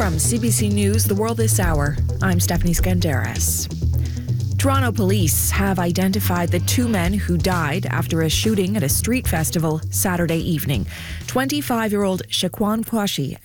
From CBC News, The World This Hour, I'm Stephanie Skandaris. Toronto police have identified the two men who died after a shooting at a street festival Saturday evening. 25-year-old Shaquan Quashie